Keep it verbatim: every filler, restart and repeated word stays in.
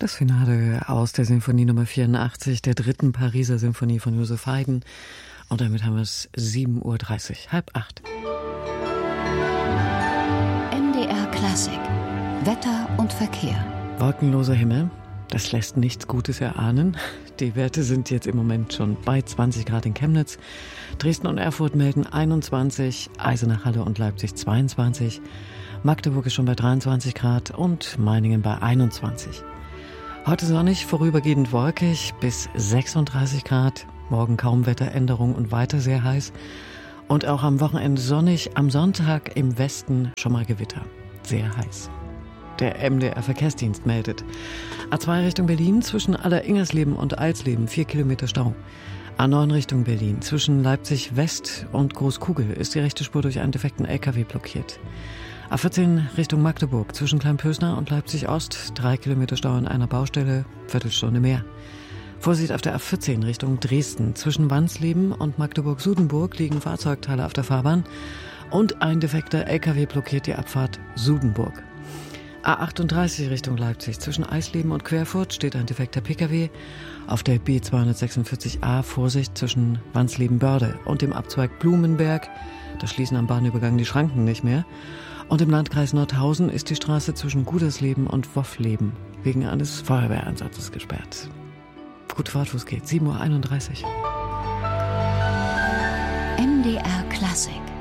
Das Finale aus der Sinfonie Nummer vierundachtzig, der dritten Pariser Sinfonie von Joseph Haydn. Und damit haben wir es sieben Uhr dreißig, halb acht. M D R Klassik. Wetter und Verkehr. Wolkenloser Himmel, das lässt nichts Gutes erahnen. Die Werte sind jetzt im Moment schon bei zwanzig Grad in Chemnitz. Dresden und Erfurt melden einundzwanzig, Eisenach, Halle und Leipzig zweiundzwanzig. Magdeburg ist schon bei dreiundzwanzig Grad und Meiningen bei einundzwanzig. Heute sonnig, vorübergehend wolkig bis sechsunddreißig Grad. Morgen kaum Wetteränderung und weiter sehr heiß. Und auch am Wochenende sonnig, am Sonntag im Westen schon mal Gewitter. Sehr heiß. Der M D R Verkehrsdienst meldet. A zwei Richtung Berlin zwischen Aller-Ingersleben und Alsleben vier Kilometer Stau. A neun Richtung Berlin zwischen Leipzig West und Großkugel ist die rechte Spur durch einen defekten L K W blockiert. A vierzehn Richtung Magdeburg zwischen Kleinpösner und Leipzig Ost drei Kilometer Stau an einer Baustelle, Viertelstunde mehr. Vorsicht auf der A vierzehn Richtung Dresden zwischen Wansleben und Magdeburg-Sudenburg liegen Fahrzeugteile auf der Fahrbahn und ein defekter L K W blockiert die Abfahrt Sudenburg. A achtunddreißig Richtung Leipzig zwischen Eisleben und Querfurt steht ein defekter P K W. Auf der B zweihundertsechsundvierzig A Vorsicht zwischen Wansleben-Börde und dem Abzweig Blumenberg. Da schließen am Bahnübergang die Schranken nicht mehr. Und im Landkreis Nordhausen ist die Straße zwischen Gudersleben und Woffleben wegen eines Feuerwehreinsatzes gesperrt. Gute Fahrt, wo es geht. sieben Uhr einunddreißig. M D R Klassik.